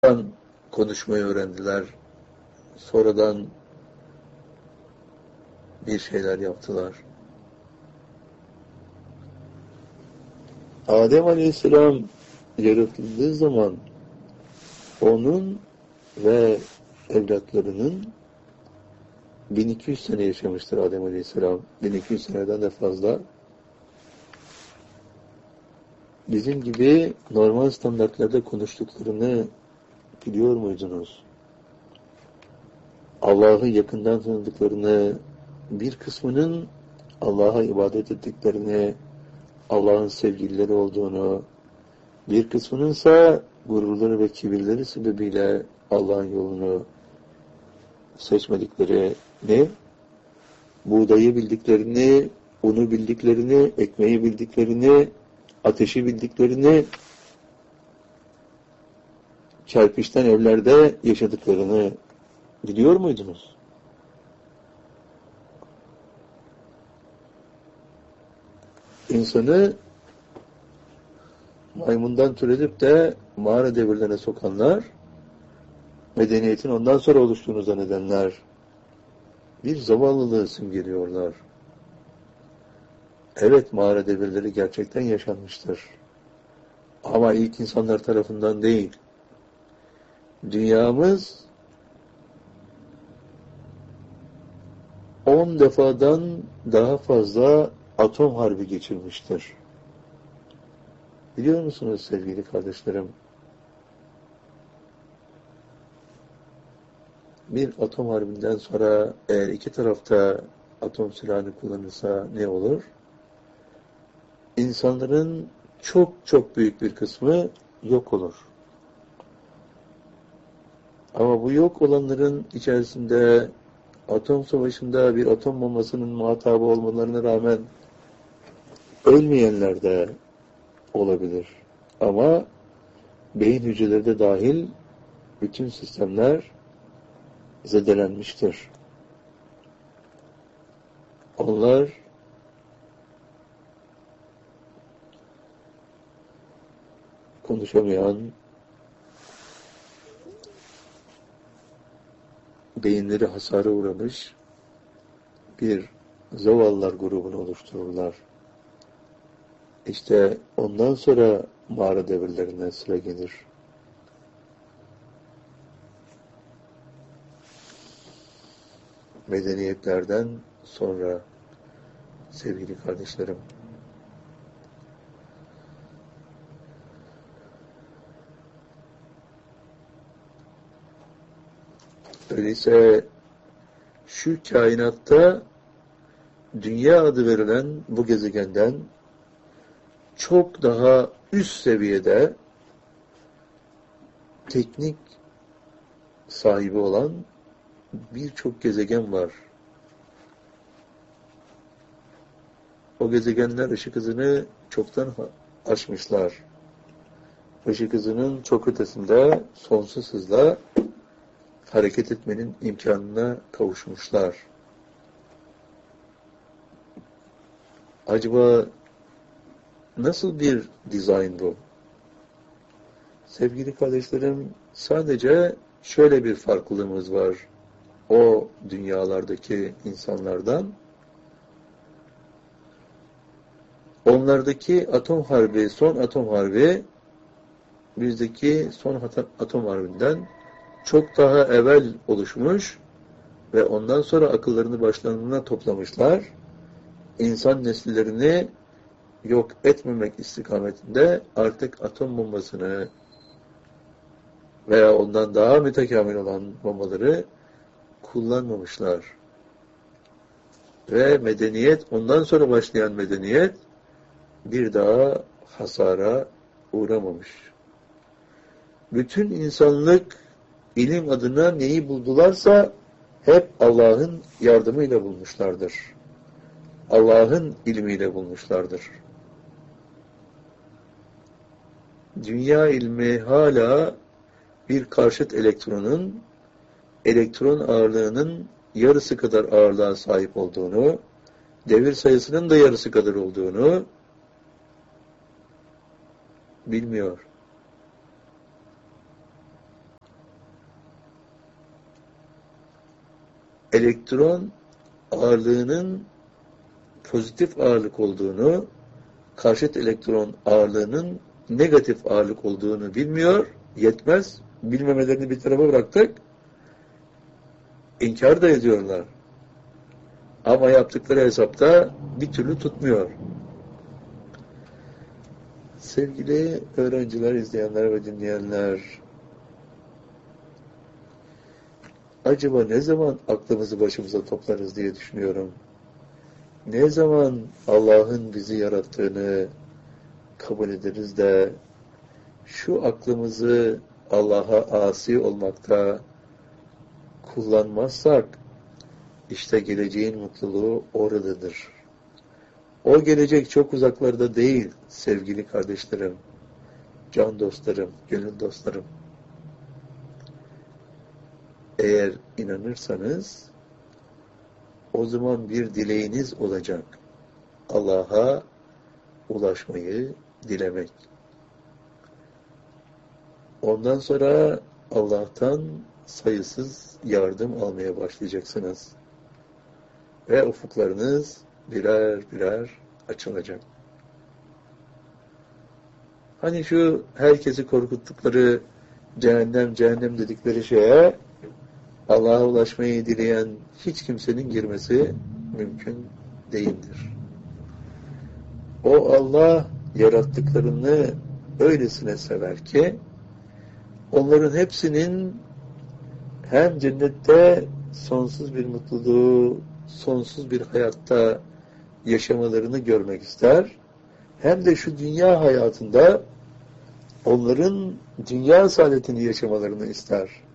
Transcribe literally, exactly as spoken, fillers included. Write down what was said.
konuşmayı öğrendiler. Sonradan bir şeyler yaptılar. Adem Aleyhisselam yaratıldığı zaman onun ve evlatlarının bin iki yüz sene yaşamıştır Adem Aleyhisselam. bin iki yüz seneden de fazla. Bizim gibi normal standartlarda konuştuklarını biliyor muydunuz? Allah'ı yakından tanıdıklarını, bir kısmının Allah'a ibadet ettiklerini, Allah'ın sevgilileri olduğunu, bir kısmının ise gururları ve kibirleri sebebiyle Allah'ın yolunu seçmedikleri ne? Buğdayı bildiklerini, unu bildiklerini, ekmeği bildiklerini, ateşi bildiklerini, kerpiçten evlerde yaşadıklarını biliyor muydunuz? İnsanı maymundan türedip de mağara devirlerine sokanlar, medeniyetin ondan sonra oluştuğunu zannedenler, bir zavallılığı simgeliyorlar. Evet, mağara devirleri gerçekten yaşanmıştır. Ama ilk insanlar tarafından değil. Dünyamız on defadan daha fazla atom harbi geçirmiştir. Biliyor musunuz sevgili kardeşlerim? Bir atom harbinden sonra eğer iki tarafta atom silahını kullanırsa ne olur? İnsanların çok çok büyük bir kısmı yok olur. Ama bu yok olanların içerisinde atom savaşında bir atom bombasının muhatabı olmalarına rağmen ölmeyenler de olabilir. Ama beyin hücreleri de dahil bütün sistemler zedelenmiştir. Onlar konuşamayan, beyinleri hasara uğramış bir zavallılar grubunu oluştururlar. İşte ondan sonra mağara devirlerine sıra gelir. Medeniyetlerden sonra sevgili kardeşlerim, öyleyse şu kainatta dünya adı verilen bu gezegenden çok daha üst seviyede teknik sahibi olan birçok gezegen var. O gezegenler ışık hızını çoktan aşmışlar. Işık hızının çok ötesinde sonsuz hızla hareket etmenin imkanına kavuşmuşlar. Acaba nasıl bir dizayn bu? Sevgili kardeşlerim, sadece şöyle bir farklılığımız var o dünyalardaki insanlardan. Onlardaki atom harbi, son atom harbi, bizdeki son atom harbinden çok daha evvel oluşmuş ve ondan sonra akıllarını başlarına toplamışlar. İnsan nesillerini yok etmemek istikametinde artık atom bombasını veya ondan daha mütekamil olan bombaları kullanmamışlar. Ve medeniyet, ondan sonra başlayan medeniyet bir daha hasara uğramamış. Bütün insanlık ilim adına neyi buldularsa hep Allah'ın yardımıyla bulmuşlardır. Allah'ın ilmiyle bulmuşlardır. Dünya ilmi hala bir karşıt elektronun elektron ağırlığının yarısı kadar ağırlığa sahip olduğunu, devir sayısının da yarısı kadar olduğunu bilmiyor. elektron ağırlığının pozitif ağırlık olduğunu, karşıt elektron ağırlığının negatif ağırlık olduğunu bilmiyor, yetmez. Bilmemelerini bir tarafa bıraktık. İnkar da ediyorlar. Ama yaptıkları hesapta bir türlü tutmuyor. Sevgili öğrenciler, izleyenler ve dinleyenler, acaba ne zaman aklımızı başımıza toplarız diye düşünüyorum. Ne zaman Allah'ın bizi yarattığını kabul ederiz de şu aklımızı Allah'a asi olmakta kullanmazsak, işte geleceğin mutluluğu oradadır. O gelecek çok uzaklarda değil sevgili kardeşlerim, can dostlarım, gönül dostlarım. Eğer inanırsanız o zaman bir dileğiniz olacak. Allah'a ulaşmayı dilemek. Ondan sonra Allah'tan sayısız yardım almaya başlayacaksınız. Ve ufuklarınız birer birer açılacak. Hani şu herkesi korkuttukları cehennem cehennem dedikleri şeye Allah'a ulaşmayı dileyen hiç kimsenin girmesi mümkün değildir. O Allah yarattıklarını öylesine sever ki onların hepsinin hem cennette sonsuz bir mutluluğu, sonsuz bir hayatta yaşamalarını görmek ister, hem de şu dünya hayatında onların dünya saadetini yaşamalarını ister.